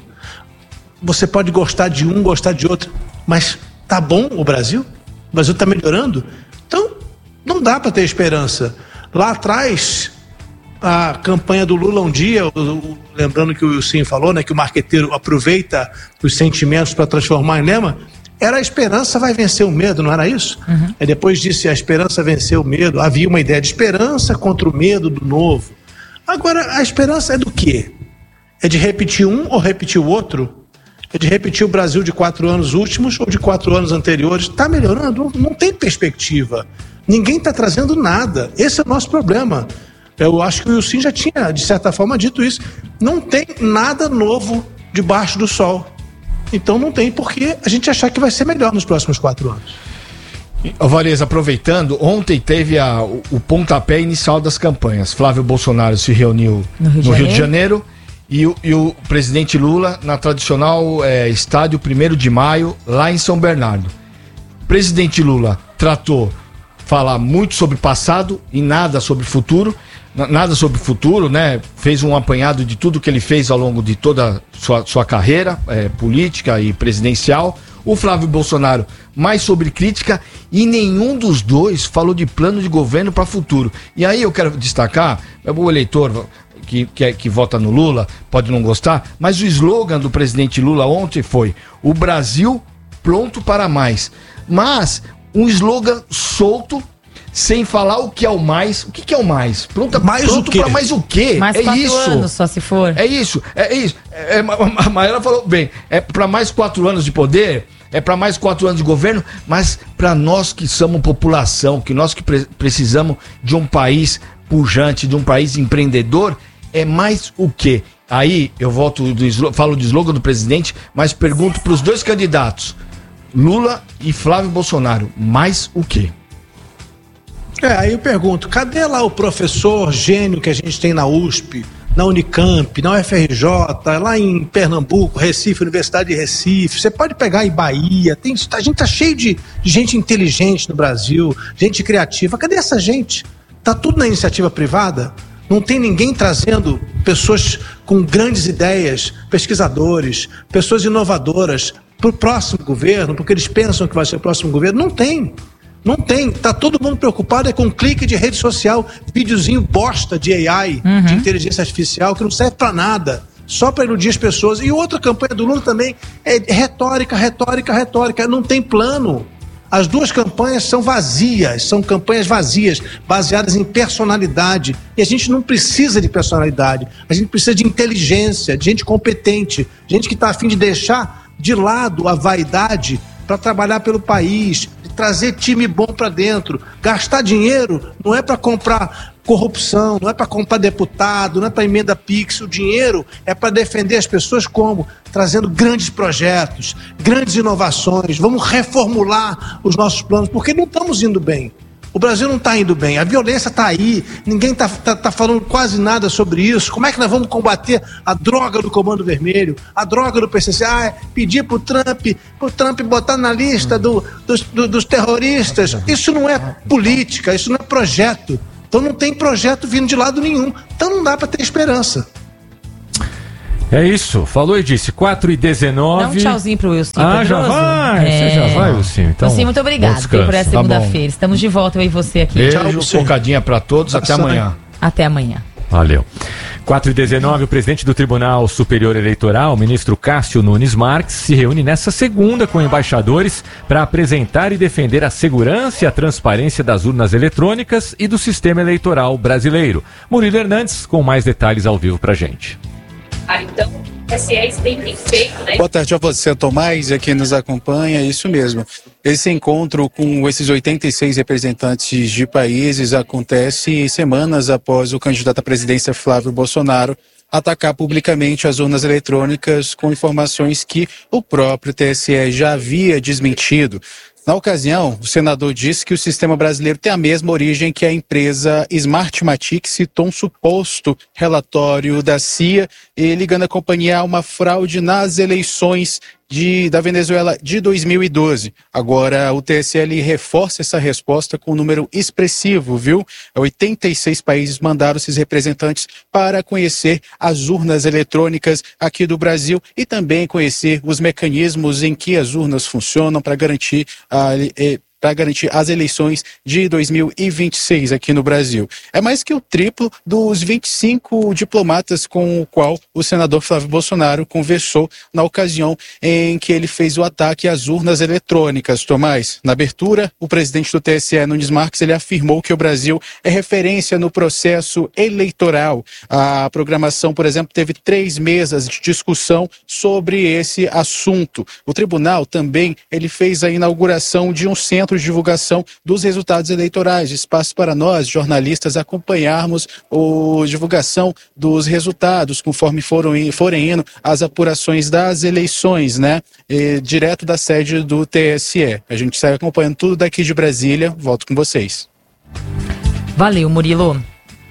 Você pode gostar de um, gostar de outro, mas tá bom o Brasil? O Brasil está melhorando? Então, não dá para ter esperança. Lá atrás, a campanha do Lula um dia, o- o- lembrando que o Wilson falou, né, que o marqueteiro aproveita os sentimentos para transformar em lema, era a esperança vai vencer o medo, não era isso? Aí depois disse a esperança venceu o medo. Havia uma ideia de esperança contra o medo do novo. Agora, a esperança é do quê? É de repetir um ou repetir o outro? É de repetir o Brasil de quatro anos últimos ou de quatro anos anteriores? Está melhorando? Não, não tem perspectiva. Ninguém está trazendo nada. Esse é o nosso problema. Eu acho que o Wilson já tinha, de certa forma, dito isso. Não tem nada novo debaixo do sol. Então não tem por que a gente achar que vai ser melhor nos próximos quatro anos. Alvarez, aproveitando, ontem teve a, o, o pontapé inicial das campanhas. Flávio Bolsonaro se reuniu No Rio de no Rio de Janeiro. Janeiro e o, e o presidente Lula na tradicional é, estádio primeiro de maio, lá em São Bernardo. O presidente Lula tratou falar muito sobre passado e nada sobre futuro. Na- Nada sobre futuro, né? Fez um apanhado de tudo que ele fez ao longo de toda a sua, sua carreira é, política e presidencial. O Flávio Bolsonaro mais sobre crítica e nenhum dos dois falou de plano de governo para futuro. E aí eu quero destacar, o eleitor que, que, é, que vota no Lula pode não gostar, mas o slogan do presidente Lula ontem foi: o Brasil pronto para mais. Mas um slogan solto, sem falar o que é o mais. O que, que é o mais? Pronto, mais pronto o quê? Pra mais o quê? Mais é quatro isso. anos, só se for. É isso, é isso. É, é, a Maíra falou bem, é para mais quatro anos de poder, é para mais quatro anos de governo, mas para nós que somos população, que nós que pre- precisamos de um país pujante, de um país empreendedor, é mais o quê? Aí eu volto do falo do slogan do presidente, mas pergunto para os dois candidatos, Lula e Flávio Bolsonaro, mais o quê? É, aí eu pergunto, cadê lá o professor gênio que a gente tem na U S P, na Unicamp, na U F R J, lá em Pernambuco, Recife, Universidade de Recife? Você pode pegar em Bahia, tem, a gente tá cheio de, de gente inteligente no Brasil, gente criativa. Cadê essa gente? Tá tudo na iniciativa privada? Não tem ninguém trazendo pessoas com grandes ideias, pesquisadores, pessoas inovadoras para o próximo governo, porque eles pensam que vai ser o próximo governo? Não tem. Não tem, tá todo mundo preocupado é com um clique de rede social, videozinho bosta de A I, uhum. de inteligência artificial, que não serve pra nada, só pra iludir as pessoas. E outra campanha do Lula também é retórica, retórica, retórica, não tem plano. As duas campanhas são vazias, são campanhas vazias, baseadas em personalidade. E a gente não precisa de personalidade, a gente precisa de inteligência, de gente competente, gente que tá a fim de deixar de lado a vaidade para trabalhar pelo país, de trazer time bom para dentro. Gastar dinheiro não é para comprar corrupção, não é para comprar deputado, não é para emenda Pix. O dinheiro é para defender as pessoas como? Trazendo grandes projetos, grandes inovações. Vamos reformular os nossos planos, porque não estamos indo bem. O Brasil não está indo bem, a violência está aí, ninguém está tá, tá falando quase nada sobre isso. Como é que nós vamos combater a droga do Comando Vermelho, a droga do P C C? Ah, é pedir para o Trump, pro Trump botar na lista do, dos, do, dos terroristas. Isso não é política, isso não é projeto. Então não tem projeto vindo de lado nenhum. Então não dá para ter esperança. É isso, falou e disse, quatro e dezenove. Dá um tchauzinho pro Wilson. Ah, já vai? É... Você já vai, Wilson? Então, Wilson, muito obrigado por essa segunda-feira. Tá, estamos de volta, eu e você aqui. Beijo, tchau, focadinha pra todos, até amanhã. Até amanhã. Valeu. quatro e dezenove, o presidente do Tribunal Superior Eleitoral, o ministro Cássio Nunes Marques, se reúne nesta segunda com embaixadores para apresentar e defender a segurança e a transparência das urnas eletrônicas e do sistema eleitoral brasileiro. Murilo Hernandes com mais detalhes ao vivo pra gente. Ah, então, esse é bem feito, né? Boa tarde a você, Tomás, e a quem nos acompanha, isso mesmo. Esse encontro com esses oitenta e seis representantes de países acontece semanas após o candidato à presidência Flávio Bolsonaro atacar publicamente as urnas eletrônicas com informações que o próprio T S E já havia desmentido. Na ocasião, o senador disse que o sistema brasileiro tem a mesma origem que a empresa Smartmatic, citou um suposto relatório da C I A e ligando a companhia a uma fraude nas eleições de, da Venezuela de dois mil e doze. Agora, o T S L reforça essa resposta com um número expressivo, viu? oitenta e seis países mandaram esses representantes para conhecer as urnas eletrônicas aqui do Brasil e também conhecer os mecanismos em que as urnas funcionam para garantir a... para garantir as eleições de dois mil e vinte e seis aqui no Brasil. É mais que o triplo dos vinte e cinco diplomatas com o qual o senador Flávio Bolsonaro conversou na ocasião em que ele fez o ataque às urnas eletrônicas. Tomás, na abertura, o presidente do T S E, Nunes Marques, ele afirmou que o Brasil é referência no processo eleitoral. A programação, por exemplo, teve três mesas de discussão sobre esse assunto. O tribunal também ele fez a inauguração de um centro de divulgação dos resultados eleitorais, espaço para nós, jornalistas, acompanharmos a divulgação dos resultados, conforme foram, forem indo as apurações das eleições, né? E, direto da sede do T S E. A gente segue acompanhando tudo daqui de Brasília. Volto com vocês. Valeu, Murilo.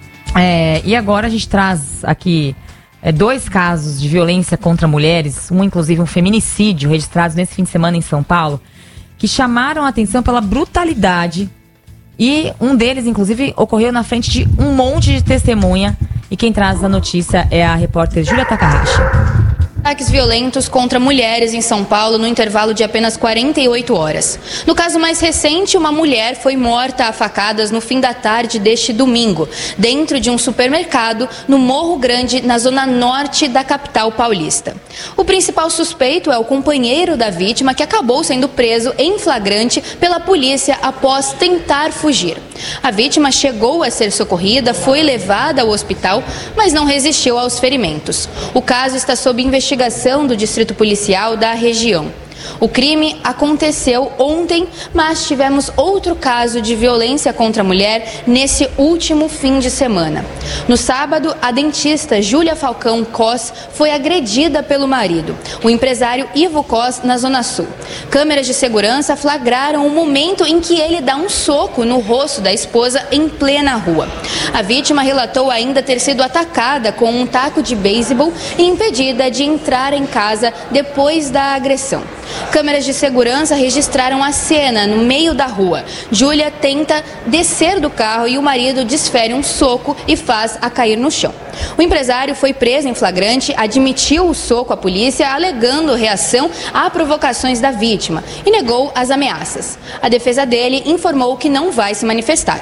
É, e agora a gente traz aqui é, dois casos de violência contra mulheres, um inclusive um feminicídio, registrados nesse fim de semana em São Paulo, que chamaram a atenção pela brutalidade e um deles, inclusive, ocorreu na frente de um monte de testemunha. E quem traz a notícia é a repórter Júlia Takahashi. Ataques violentos contra mulheres em São Paulo no intervalo de apenas quarenta e oito horas. No caso mais recente, uma mulher foi morta a facadas no fim da tarde deste domingo, dentro de um supermercado no Morro Grande, na zona norte da capital paulista. O principal suspeito é o companheiro da vítima, que acabou sendo preso em flagrante pela polícia após tentar fugir. A vítima chegou a ser socorrida, foi levada ao hospital, mas não resistiu aos ferimentos. O caso está sob investigação investigação do Distrito Policial da região. O crime aconteceu ontem, mas tivemos outro caso de violência contra a mulher nesse último fim de semana. No sábado, a dentista Júlia Falcão Cos foi agredida pelo marido, o empresário Ivo Cos, na Zona Sul. Câmeras de segurança flagraram o momento em que ele dá um soco no rosto da esposa em plena rua. A vítima relatou ainda ter sido atacada com um taco de beisebol e impedida de entrar em casa depois da agressão. Câmeras de segurança registraram a cena no meio da rua. Júlia tenta descer do carro e o marido desfere um soco e faz a cair no chão. O empresário foi preso em flagrante, admitiu o soco à polícia, alegando reação a provocações da vítima e negou as ameaças. A defesa dele informou que não vai se manifestar.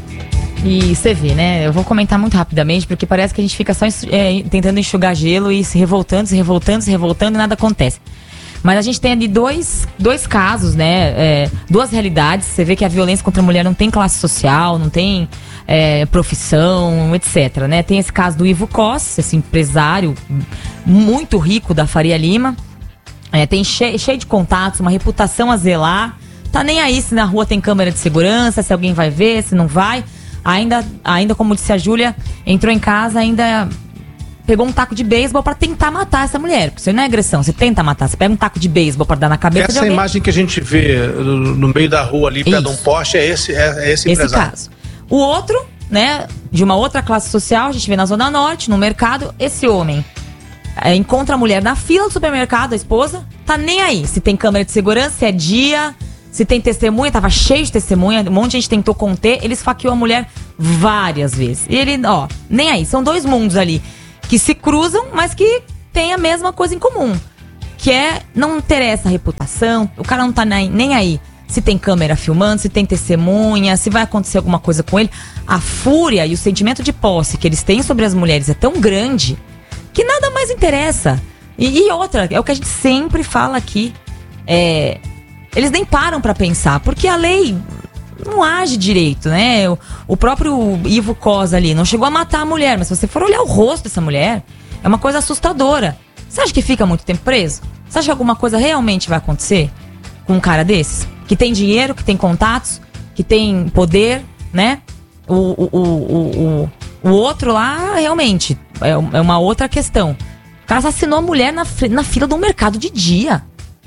E você vê, né? Eu vou comentar muito rapidamente, porque parece que a gente fica só é, tentando enxugar gelo e se revoltando, se revoltando, se revoltando e nada acontece. Mas a gente tem ali dois, dois casos, né? É, duas realidades. Você vê que a violência contra a mulher não tem classe social, não tem é, profissão, etcétera. Né? Tem esse caso do Ivo Cos, esse empresário muito rico da Faria Lima. É, tem cheio, cheio de contatos, uma reputação a zelar. Tá nem aí se na rua tem câmera de segurança, se alguém vai ver, se não vai. Ainda, ainda como disse a Júlia, entrou em casa, ainda pegou um taco de beisebol pra tentar matar essa mulher. Porque isso não é agressão, você tenta matar, você pega um taco de beisebol pra dar na cabeça de Essa alguém. imagem que a gente vê no, no meio da rua ali, perto de um poste, é esse, é, é esse empresário. Esse caso. O outro, né, de uma outra classe social, a gente vê na Zona Norte, no mercado, esse homem é, encontra a mulher na fila do supermercado, a esposa, tá nem aí se tem câmera de segurança, se é dia, se tem testemunha, tava cheio de testemunha, um monte de gente tentou conter, ele esfaqueou a mulher várias vezes. E ele, ó, nem aí, são dois mundos ali que se cruzam, mas que tem a mesma coisa em comum, que é não interessa a reputação, o cara não tá nem, nem aí se tem câmera filmando, se tem testemunha, se vai acontecer alguma coisa com ele. A fúria e o sentimento de posse que eles têm sobre as mulheres é tão grande que nada mais interessa. E, e outra, é o que a gente sempre fala aqui, é, eles nem param pra pensar, porque a lei não age direito, né? O, o próprio Ivo Cos ali não chegou a matar a mulher, mas se você for olhar o rosto dessa mulher, é uma coisa assustadora. Você acha que fica muito tempo preso? Você acha que alguma coisa realmente vai acontecer com um cara desses? Que tem dinheiro, que tem contatos, que tem poder, né? O, o, o, o, o outro lá, realmente, é, é uma outra questão. O cara assassinou a mulher na, na fila de um mercado de dia.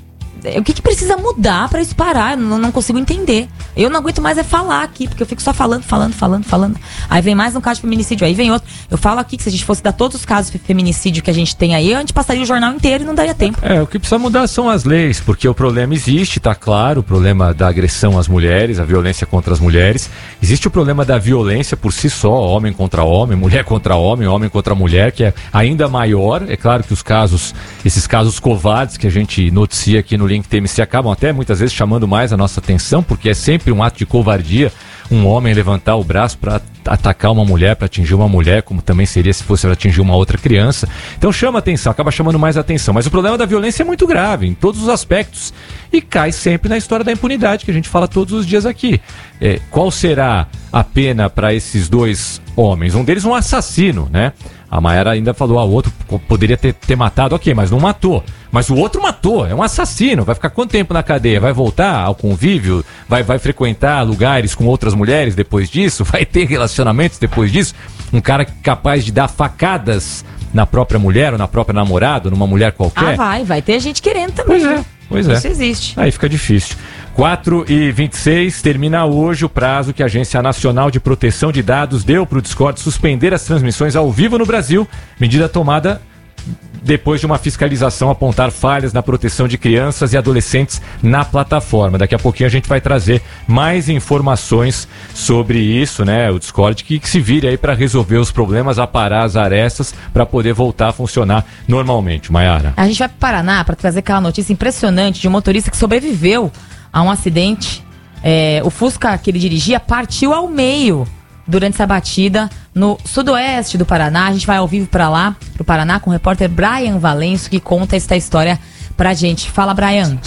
O que, que precisa mudar pra isso parar? Eu não, não consigo entender. Eu não aguento mais é falar aqui, porque eu fico só falando, falando, falando, falando. Aí vem mais um caso de feminicídio, aí vem outro. Eu falo aqui que se a gente fosse dar todos os casos de feminicídio que a gente tem aí, a gente passaria o jornal inteiro e não daria tempo. É, o que precisa mudar são as leis, porque o problema existe, tá claro, o problema da agressão às mulheres, a violência contra as mulheres. Existe o problema da violência por si só, homem contra homem, mulher contra homem, homem contra mulher, que é ainda maior. É claro que os casos, esses casos covardes que a gente noticia aqui no Link T M C acabam até muitas vezes chamando mais a nossa atenção, porque é sempre um ato de covardia um homem levantar o braço para atacar uma mulher, para atingir uma mulher, como também seria se fosse para atingir uma outra criança. Então chama atenção, acaba chamando mais atenção. Mas o problema da violência é muito grave, em todos os aspectos. E cai sempre na história da impunidade, que a gente fala todos os dias aqui. É, qual será a pena para esses dois homens? Um deles um assassino, né? A Mayara ainda falou, ah, o outro poderia ter, ter matado, ok, mas não matou. Mas o outro matou, é um assassino, vai ficar quanto tempo na cadeia? Vai voltar ao convívio? Vai, vai frequentar lugares com outras mulheres depois disso? Vai ter relacionamentos depois disso? Um cara capaz de dar facadas na própria mulher ou na própria namorada, numa mulher qualquer? Ah, vai, vai ter gente querendo também. Pois é, pois é. Isso existe. Aí fica difícil. quatro e vinte e seis, termina hoje o prazo que a Agência Nacional de Proteção de Dados deu para o Discord suspender as transmissões ao vivo no Brasil, medida tomada depois de uma fiscalização apontar falhas na proteção de crianças e adolescentes na plataforma. Daqui a pouquinho a gente vai trazer mais informações sobre isso, né? O Discord que, que se vire aí para resolver os problemas, aparar as arestas para poder voltar a funcionar normalmente. Maiara. A gente vai para o Paraná para trazer aquela notícia impressionante de um motorista que sobreviveu a um acidente. É, o Fusca que ele dirigia partiu ao meio durante essa batida no sudoeste do Paraná. A gente vai ao vivo para lá, pro Paraná, com o repórter Brian Valenço, que conta esta história pra gente. Fala, Brian.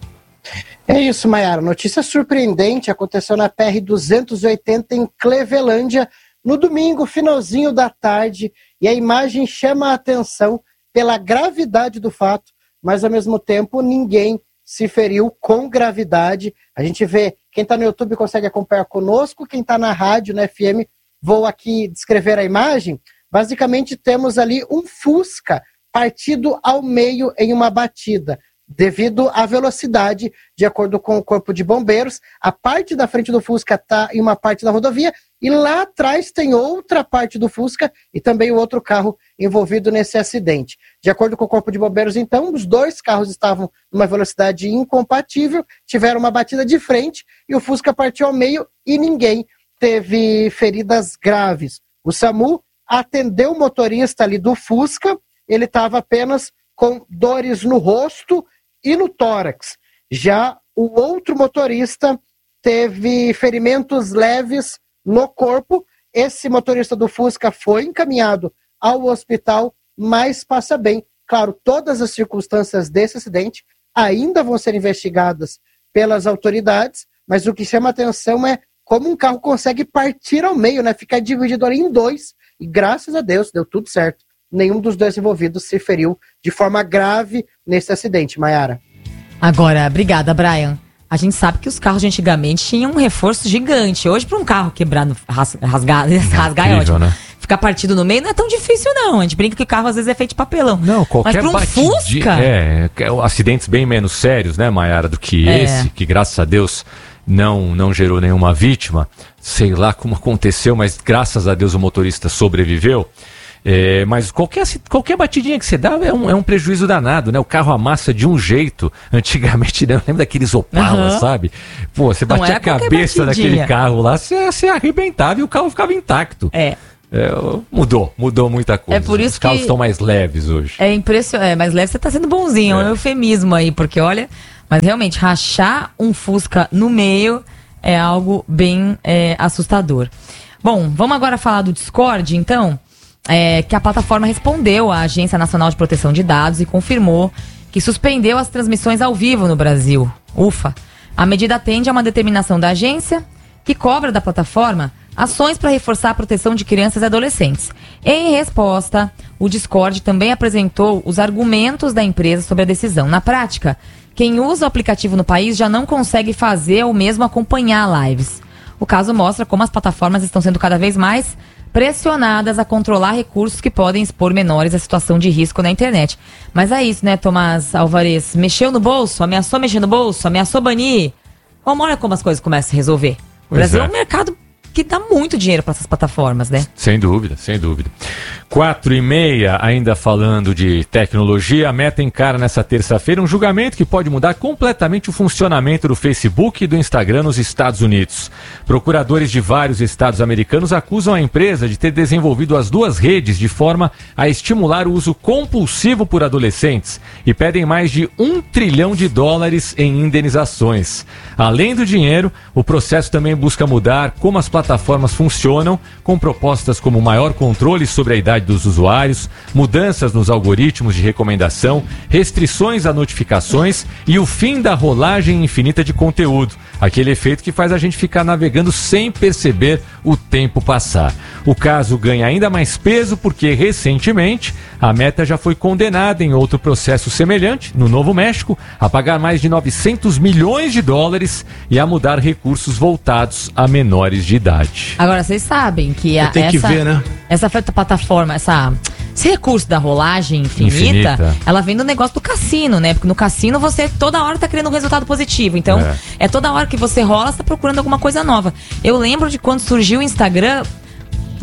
É isso, Maiara. Notícia surpreendente aconteceu na P R duzentos e oitenta em Clevelândia no domingo, finalzinho da tarde, e a imagem chama a atenção pela gravidade do fato, mas ao mesmo tempo ninguém se feriu com gravidade. A gente vê, quem está no YouTube consegue acompanhar conosco, quem está na rádio, na F M, vou aqui descrever a imagem. Basicamente temos ali um Fusca partido ao meio em uma batida, devido à velocidade, de acordo com o Corpo de Bombeiros. A parte da frente do Fusca está em uma parte da rodovia e lá atrás tem outra parte do Fusca e também o outro carro envolvido nesse acidente. De acordo com o Corpo de Bombeiros, então, os dois carros estavam numa velocidade incompatível, tiveram uma batida de frente e o Fusca partiu ao meio e ninguém teve feridas graves. O SAMU atendeu o motorista ali do Fusca, ele estava apenas com dores no rosto e no tórax. Já o outro motorista teve ferimentos leves no corpo. Esse motorista do Fusca foi encaminhado ao hospital, mas passa bem. Claro, todas as circunstâncias desse acidente ainda vão ser investigadas pelas autoridades, mas o que chama atenção é como um carro consegue partir ao meio, né? Ficar dividido ali em dois, e graças a Deus deu tudo certo. Nenhum dos dois envolvidos se feriu de forma grave nesse acidente, Maiara. Agora, obrigada, Brian. A gente sabe que os carros de antigamente tinham um reforço gigante. Hoje, para um carro quebrar, ras, rasgar, rasgar é ótimo. Né? Ficar partido no meio não é tão difícil, não. A gente brinca que o carro às vezes é feito de papelão. Não, qualquer Mas para um batidinha, Fusca... É, acidentes bem menos sérios, né, Maiara, do que é. esse, que graças a Deus não, não gerou nenhuma vítima. Sei lá como aconteceu, mas graças a Deus o motorista sobreviveu. É, mas qualquer, qualquer batidinha que você dá é um, é um prejuízo danado, né? O carro amassa de um jeito. Antigamente, né? Eu lembro daqueles Opala, uhum. sabe? Pô, você batia a cabeça daquele carro lá, você, você arrebentava e o carro ficava intacto. É. É, mudou, mudou muita coisa. É por isso Os carros que estão mais leves hoje. É impressionante, é, mais leve você tá sendo bonzinho, é um eufemismo aí, porque olha, mas realmente, rachar um Fusca no meio é algo bem é, assustador. Bom, vamos agora falar do Discord, então. É, que a plataforma respondeu à Agência Nacional de Proteção de Dados e confirmou que suspendeu as transmissões ao vivo no Brasil. Ufa! A medida atende a uma determinação da agência que cobra da plataforma ações para reforçar a proteção de crianças e adolescentes. Em resposta, o Discord também apresentou os argumentos da empresa sobre a decisão. Na prática, quem usa o aplicativo no país já não consegue fazer ou mesmo acompanhar lives. O caso mostra como as plataformas estão sendo cada vez mais pressionadas a controlar recursos que podem expor menores à situação de risco na internet. Mas é isso, né, Tomás Alvarez? Mexeu no bolso, ameaçou mexer no bolso, ameaçou banir. Vamos, olha como as coisas começam a se resolver. O Brasil é um mercado que dá muito dinheiro para essas plataformas, né? Sem dúvida, sem dúvida. Quatro e meia, ainda falando de tecnologia, a Meta encara nessa terça-feira um julgamento que pode mudar completamente o funcionamento do Facebook e do Instagram nos Estados Unidos. Procuradores de vários estados americanos acusam a empresa de ter desenvolvido as duas redes de forma a estimular o uso compulsivo por adolescentes e pedem mais de um trilhão de dólares em indenizações. Além do dinheiro, o processo também busca mudar como as plataformas funcionam, com propostas como maior controle sobre a idade dos usuários, mudanças nos algoritmos de recomendação, restrições a notificações e o fim da rolagem infinita de conteúdo, aquele efeito que faz a gente ficar navegando sem perceber o tempo passar. O caso ganha ainda mais peso porque, recentemente, a Meta já foi condenada em outro processo semelhante, no Novo México, a pagar mais de novecentos milhões de dólares e a mudar recursos voltados a menores de idade. Agora, vocês sabem que, a, Tem essa, que ver, né? essa plataforma, essa, esse recurso da rolagem infinita, infinita, ela vem do negócio do cassino, né? Porque no cassino você toda hora tá querendo um resultado positivo. Então, é, é toda hora que você rola, você tá procurando alguma coisa nova. Eu lembro de quando surgiu o Instagram,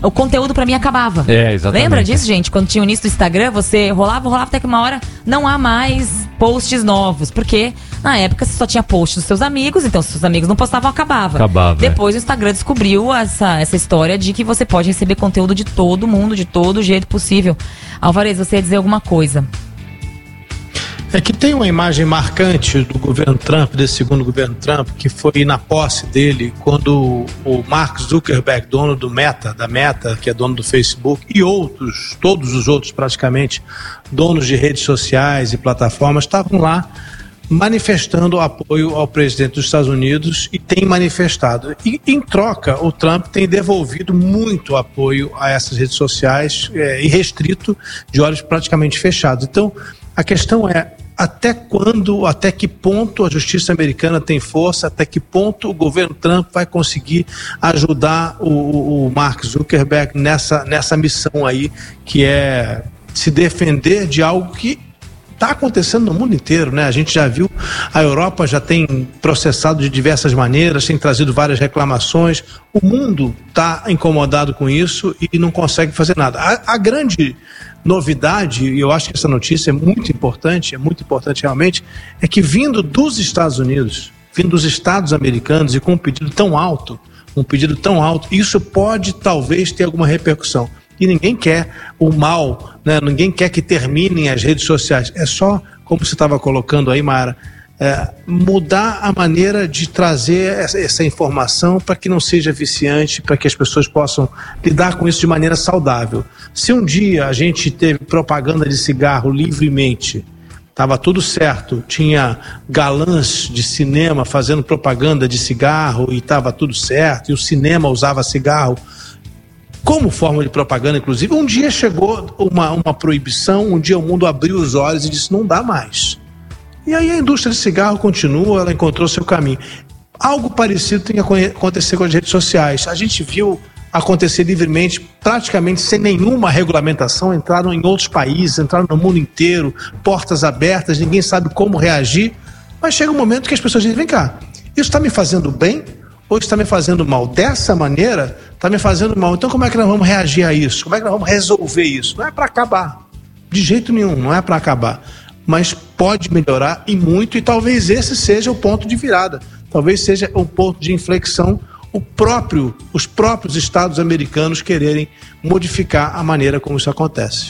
o conteúdo pra mim acabava. É, exatamente. Lembra disso, gente? Quando tinha o início do Instagram, você rolava, rolava até que uma hora não há mais posts novos. Porque na época você só tinha posts dos seus amigos, então se seus amigos não postavam, acabava. Acabava. Depois o Instagram descobriu essa, essa história de que você pode receber conteúdo de todo mundo, de todo jeito possível. Alvarez, você ia dizer alguma coisa? É que tem uma imagem marcante do governo Trump, desse segundo governo Trump, que foi na posse dele, quando o Mark Zuckerberg, dono do Meta, da Meta, que é dono do Facebook, e outros, todos os outros praticamente, donos de redes sociais e plataformas, estavam lá manifestando apoio ao presidente dos Estados Unidos e tem manifestado. E, em troca, o Trump tem devolvido muito apoio a essas redes sociais, é, irrestrito, de olhos praticamente fechados. Então, a questão é até quando, até que ponto a justiça americana tem força, até que ponto o governo Trump vai conseguir ajudar o, o Mark Zuckerberg nessa, nessa missão aí, que é se defender de algo que está acontecendo no mundo inteiro, né? A gente já viu, a Europa já tem processado de diversas maneiras, tem trazido várias reclamações, o mundo está incomodado com isso e não consegue fazer nada. A, a grande novidade, e eu acho que essa notícia é muito importante, é muito importante realmente, é que vindo dos Estados Unidos, vindo dos Estados americanos e com um pedido tão alto, um pedido tão alto, isso pode talvez ter alguma repercussão. E ninguém quer o mal, né? Ninguém quer que terminem as redes sociais. É só, como você estava colocando aí, Mara, é, mudar a maneira de trazer essa, essa informação para que não seja viciante, para que as pessoas possam lidar com isso de maneira saudável. Se um dia a gente teve propaganda de cigarro livremente, estava tudo certo, tinha galãs de cinema fazendo propaganda de cigarro e estava tudo certo, e o cinema usava cigarro como forma de propaganda, inclusive, um dia chegou uma, uma proibição, um dia o mundo abriu os olhos e disse, não dá mais. E aí a indústria de cigarro continua, ela encontrou seu caminho. Algo parecido tem que acontecer com as redes sociais. A gente viu acontecer livremente, praticamente sem nenhuma regulamentação, entraram em outros países, entraram no mundo inteiro, portas abertas, ninguém sabe como reagir, mas chega um momento que as pessoas dizem, vem cá, isso está me fazendo bem? Ou está me fazendo mal? Dessa maneira, está me fazendo mal. Então como é que nós vamos reagir a isso? Como é que nós vamos resolver isso? Não é para acabar. De jeito nenhum, não é para acabar. Mas pode melhorar e muito, e talvez esse seja o ponto de virada. Talvez seja o ponto de inflexão, o próprio, os próprios estados americanos quererem modificar a maneira como isso acontece.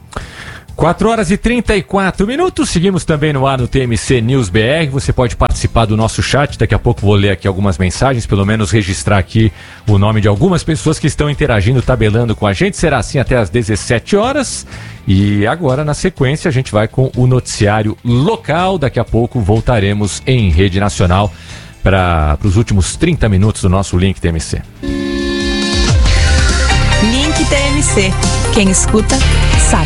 quatro horas e trinta e quatro minutos, seguimos também no ar no T M C News B R, você pode participar do nosso chat, daqui a pouco vou ler aqui algumas mensagens, pelo menos registrar aqui o nome de algumas pessoas que estão interagindo, tabelando com a gente, será assim até às dezessete horas, e agora na sequência a gente vai com o noticiário local, daqui a pouco voltaremos em rede nacional para os últimos trinta minutos do nosso Link T M C. Link T M C, quem escuta sabe.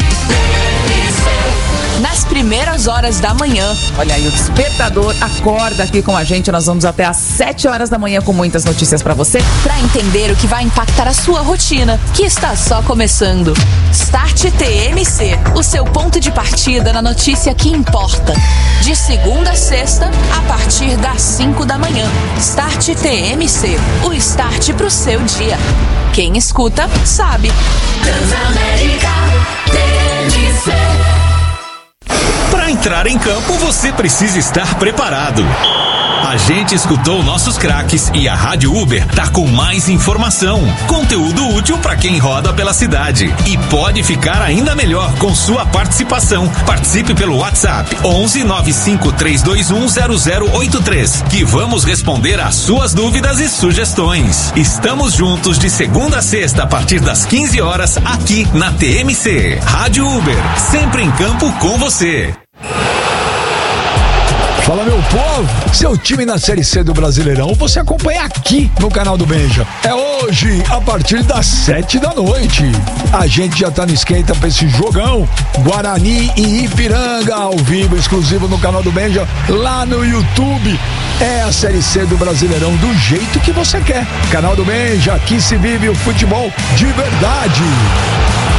Nas primeiras horas da manhã. Olha aí, o despertador acorda aqui com a gente. Nós vamos até às sete horas da manhã com muitas notícias pra você. Pra entender o que vai impactar a sua rotina, que está só começando. Start T M C, o seu ponto de partida na notícia que importa. De segunda a sexta, a partir das cinco da manhã. Start T M C, o start pro seu dia. Quem escuta, sabe. Transamérica T M C. Para entrar em campo, você precisa estar preparado. A gente escutou nossos craques e a Rádio Uber tá com mais informação, conteúdo útil para quem roda pela cidade. E pode ficar ainda melhor com sua participação. Participe pelo WhatsApp onze nove cinco três dois um zero zero oito três, que vamos responder às suas dúvidas e sugestões. Estamos juntos de segunda a sexta a partir das quinze horas aqui na T M C. Rádio Uber, sempre em campo com você. Fala, meu povo, seu time na Série C do Brasileirão você acompanha aqui no canal do Benja. É hoje, a partir das sete da noite. A gente já tá no esquenta pra esse jogão. Guarani e Ipiranga, ao vivo, exclusivo no canal do Benja, lá no YouTube. É a Série C do Brasileirão do jeito que você quer. Canal do Benja, aqui se vive o futebol de verdade.